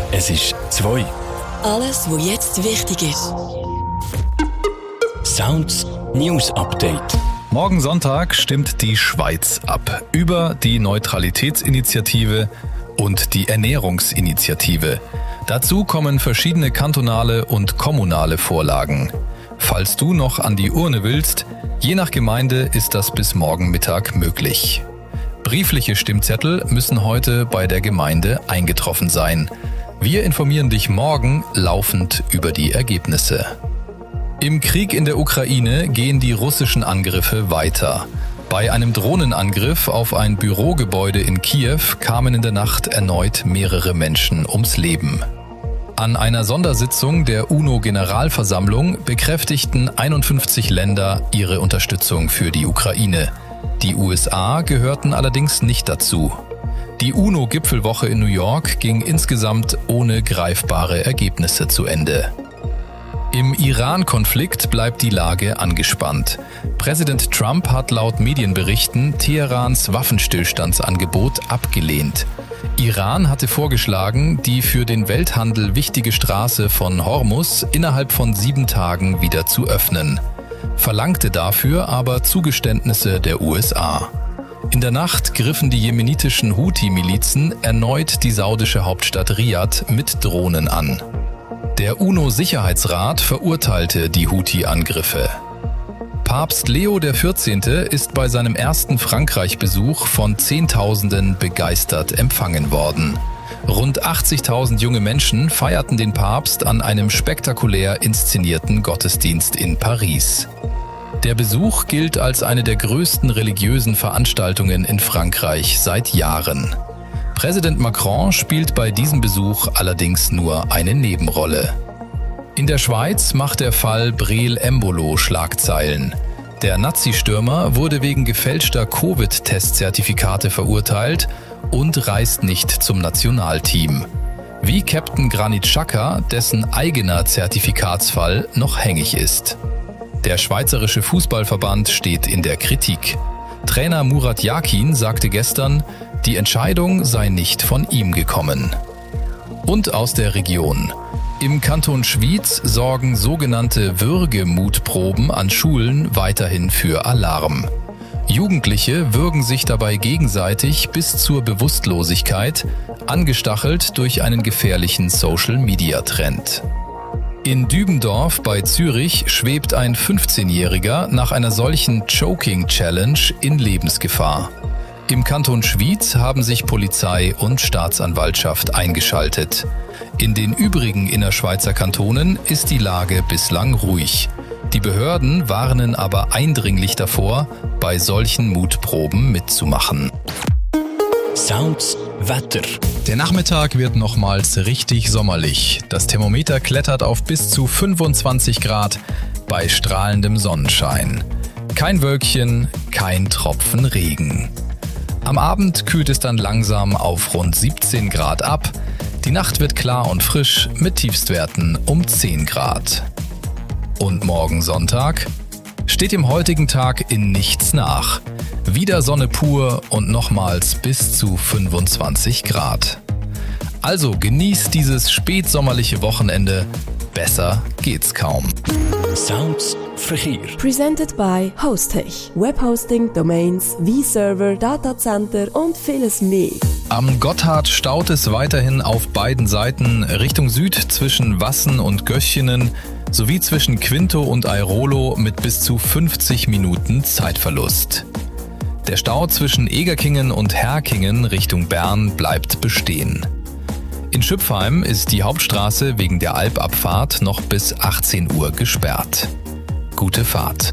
Es ist 2. Alles, was jetzt wichtig ist. Sounds News Update. Morgen Sonntag stimmt die Schweiz ab über die Neutralitätsinitiative und die Ernährungsinitiative. Dazu kommen verschiedene kantonale und kommunale Vorlagen. Falls du noch an die Urne willst, je nach Gemeinde ist das bis morgen Mittag möglich. Briefliche Stimmzettel müssen heute bei der Gemeinde eingetroffen sein. Wir informieren dich morgen laufend über die Ergebnisse. Im Krieg in der Ukraine gehen die russischen Angriffe weiter. Bei einem Drohnenangriff auf ein Bürogebäude in Kiew kamen in der Nacht erneut mehrere Menschen ums Leben. An einer Sondersitzung der UNO-Generalversammlung bekräftigten 51 Länder ihre Unterstützung für die Ukraine. Die USA gehörten allerdings nicht dazu. Die UNO-Gipfelwoche in New York ging insgesamt ohne greifbare Ergebnisse zu Ende. Im Iran-Konflikt bleibt die Lage angespannt. Präsident Trump hat laut Medienberichten Teherans Waffenstillstandsangebot abgelehnt. Iran hatte vorgeschlagen, die für den Welthandel wichtige Straße von Hormuz innerhalb von 7 Tagen wieder zu öffnen, verlangte dafür aber Zugeständnisse der USA. In der Nacht griffen die jemenitischen Houthi-Milizen erneut die saudische Hauptstadt Riad mit Drohnen an. Der UNO-Sicherheitsrat verurteilte die Houthi-Angriffe. Papst Leo XIV. Ist bei seinem ersten Frankreich-Besuch von Zehntausenden begeistert empfangen worden. Rund 80.000 junge Menschen feierten den Papst an einem spektakulär inszenierten Gottesdienst in Paris. Der Besuch gilt als eine der größten religiösen Veranstaltungen in Frankreich seit Jahren. Präsident Macron spielt bei diesem Besuch allerdings nur eine Nebenrolle. In der Schweiz macht der Fall Breel Embolo Schlagzeilen. Der Nazi-Stürmer wurde wegen gefälschter Covid-Testzertifikate verurteilt und reist nicht zum Nationalteam. Wie Captain Granit Xhaka, dessen eigener Zertifikatsfall noch hängig ist. Der Schweizerische Fußballverband steht in der Kritik. Trainer Murat Yakin sagte gestern, die Entscheidung sei nicht von ihm gekommen. Und aus der Region. Im Kanton Schwyz sorgen sogenannte Würgemutproben an Schulen weiterhin für Alarm. Jugendliche würgen sich dabei gegenseitig bis zur Bewusstlosigkeit, angestachelt durch einen gefährlichen Social-Media-Trend. In Dübendorf bei Zürich schwebt ein 15-Jähriger nach einer solchen Choking-Challenge in Lebensgefahr. Im Kanton Schwyz haben sich Polizei und Staatsanwaltschaft eingeschaltet. In den übrigen Innerschweizer Kantonen ist die Lage bislang ruhig. Die Behörden warnen aber eindringlich davor, bei solchen Mutproben mitzumachen. Sounds Wetter. Der Nachmittag wird nochmals richtig sommerlich. Das Thermometer klettert auf bis zu 25 Grad bei strahlendem Sonnenschein. Kein Wölkchen, kein Tropfen Regen. Am Abend kühlt es dann langsam auf rund 17 Grad ab. Die Nacht wird klar und frisch mit Tiefstwerten um 10 Grad. Und morgen Sonntag steht dem heutigen Tag in nichts nach. Wieder Sonne pur und nochmals bis zu 25 Grad. Also genießt dieses spätsommerliche Wochenende. Besser geht's kaum. Sounds Verkehr. Presented by Hostech. Webhosting, Domains, V-Server, Datacenter und vieles mehr. Am Gotthard staut es weiterhin auf beiden Seiten Richtung Süd zwischen Wassen und Göschenen sowie zwischen Quinto und Airolo mit bis zu 50 Minuten Zeitverlust. Der Stau zwischen Egerkingen und Herkingen Richtung Bern bleibt bestehen. In Schüpfheim ist die Hauptstraße wegen der Alpabfahrt noch bis 18 Uhr gesperrt. Gute Fahrt.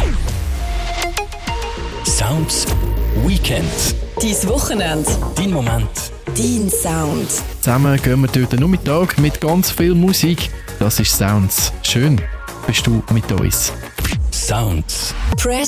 Sounds Weekend. Dein Wochenende. Dein Moment. Dein Sound. Zusammen gehen wir durch den Nachmittag mit ganz viel Musik. Das ist Sounds. Schön, bist du mit uns. Sounds. Press